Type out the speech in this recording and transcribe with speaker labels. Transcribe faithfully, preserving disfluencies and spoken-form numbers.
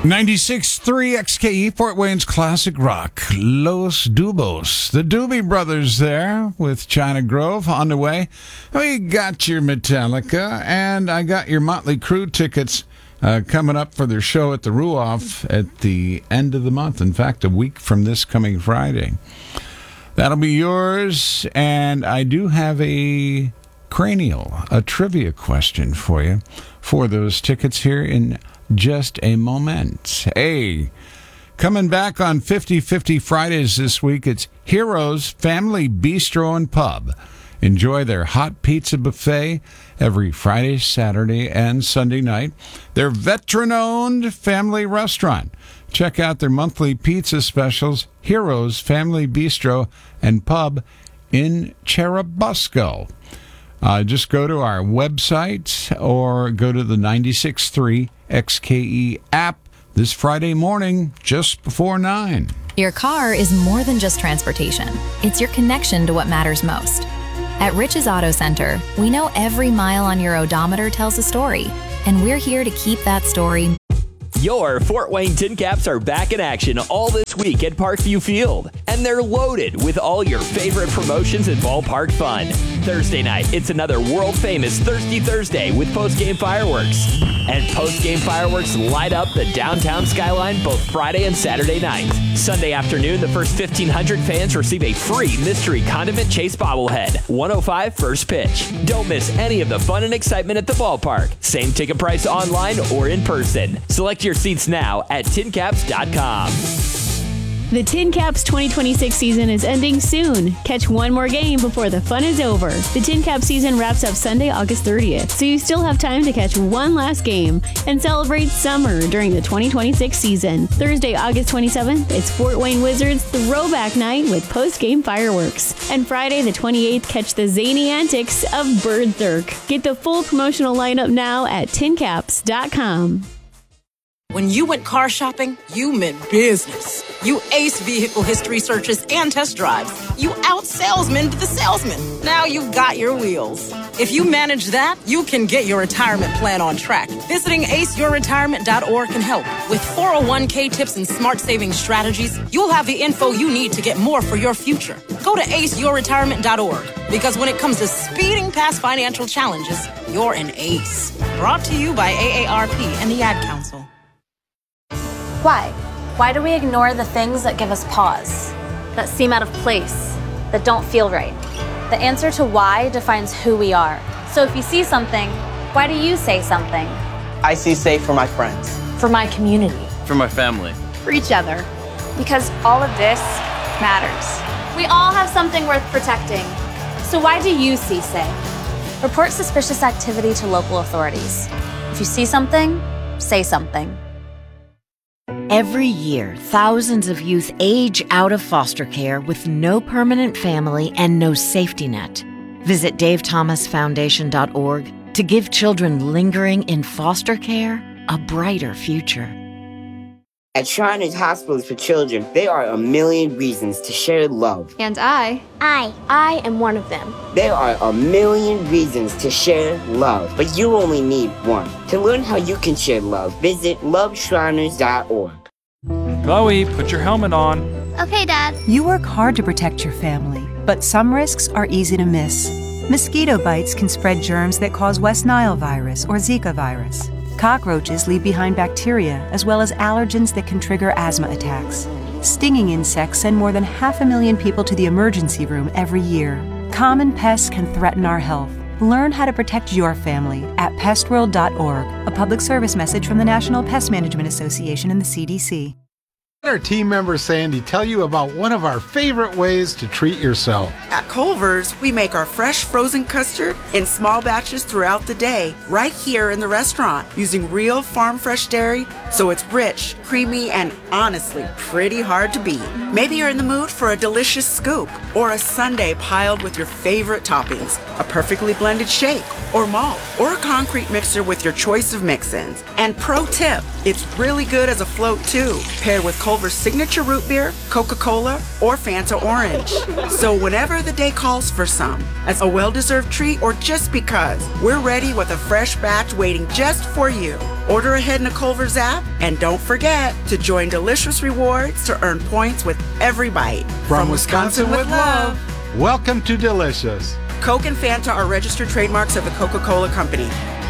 Speaker 1: ninety-six point three X K E, Fort Wayne's classic rock, Los Dubos. The Doobie Brothers there with China Grove on the way. We got your Metallica, and I got your Motley Crue tickets uh, coming up for their show at the Ruoff at the end of the month. In fact, a week from this coming Friday. That'll be yours, and I do have a cranial, a trivia question for you for those tickets here in just a moment. Hey, coming back on fifty fifty Fridays this week, it's Heroes Family Bistro and Pub. Enjoy their hot pizza buffet every Friday, Saturday, and Sunday night. Their veteran-owned family restaurant. Check out their monthly pizza specials, Heroes Family Bistro and Pub in Churubusco. Uh, just go to our website or go to the ninety-six point three X K E app this Friday morning just before nine.
Speaker 2: Your car is more than just transportation. It's your connection to what matters most. At Rich's Auto Center, we know every mile on your odometer tells a story, and we're here to keep that story.
Speaker 3: Your Fort Wayne Tin Caps are back in action all this week at Parkview Field, and they're loaded with all your favorite promotions and ballpark fun. Thursday night, it's another world-famous Thirsty Thursday with post-game fireworks. And post-game fireworks light up the downtown skyline both Friday and Saturday nights. Sunday afternoon, the first fifteen hundred fans receive a free Mystery Condiment Chase bobblehead. one oh five first pitch. Don't miss any of the fun and excitement at the ballpark. Same ticket price online or in person. Select your seats now at tin caps dot com.
Speaker 4: The Tin Caps twenty twenty-six season is ending soon. Catch one more game before the fun is over. The Tin Cap season wraps up Sunday, August thirtieth, so you still have time to catch one last game and celebrate summer during the twenty twenty-six season. Thursday, August twenty-seventh, it's Fort Wayne Wizards Throwback Night with post-game fireworks. And Friday, the twenty-eighth, catch the zany antics of Bird Thurk. Get the full promotional lineup now at tin caps dot com.
Speaker 5: When you went car shopping, you meant business. You aced vehicle history searches and test drives. You out-salesmaned the salesman. Now you've got your wheels. If you manage that, you can get your retirement plan on track. Visiting ace your retirement dot org can help. With four oh one k tips and smart savings strategies, you'll have the info you need to get more for your future. Go to ace your retirement dot org, because when it comes to speeding past financial challenges, you're an ace. Brought to you by A A R P and the Ad Council.
Speaker 6: Why? Why do we ignore the things that give us pause, that seem out of place, that don't feel right? The answer to why defines who we are. So if you see something, why do you say something?
Speaker 7: I see safe for my friends.
Speaker 6: For my community.
Speaker 8: For my family.
Speaker 6: For each other. Because all of this matters. We all have something worth protecting. So why do you see safe? Report suspicious activity to local authorities. If you see something, say something.
Speaker 9: Every year, thousands of youth age out of foster care with no permanent family and no safety net. Visit dave thomas foundation dot org to give children lingering in foster care a brighter future.
Speaker 10: At Shriners Hospitals for Children, there are a million reasons to share love.
Speaker 11: And I,
Speaker 12: I, I am one of them.
Speaker 10: There are a million reasons to share love, but you only need one. To learn how you can share love, visit love shriners dot org.
Speaker 13: Chloe, put your helmet on.
Speaker 12: Okay, Dad.
Speaker 14: You work hard to protect your family, but some risks are easy to miss. Mosquito bites can spread germs that cause West Nile virus or Zika virus. Cockroaches leave behind bacteria as well as allergens that can trigger asthma attacks. Stinging insects send more than half a million people to the emergency room every year. Common pests can threaten our health. Learn how to protect your family at pest world dot org, a public service message from the National Pest Management Association and the C D C.
Speaker 15: Our team member Sandy tell you about one of our favorite ways to treat yourself.
Speaker 16: At Culver's, we make our fresh frozen custard in small batches throughout the day, right here in the restaurant, using real farm fresh dairy, so it's rich, creamy, and honestly pretty hard to beat. Maybe you're in the mood for a delicious scoop or a sundae piled with your favorite toppings, a perfectly blended shake or malt, or a concrete mixer with your choice of mix-ins. And pro tip, it's really good as a float too, paired with cold Culver's signature root beer, Coca-Cola, or Fanta Orange. So whenever the day calls for some, as a well-deserved treat or just because, we're ready with a fresh batch waiting just for you. Order ahead in the Culver's app, and don't forget to join Delicious Rewards to earn points with every bite.
Speaker 15: From Wisconsin with love. Welcome to Delicious.
Speaker 16: Coke and Fanta are registered trademarks of the Coca-Cola Company.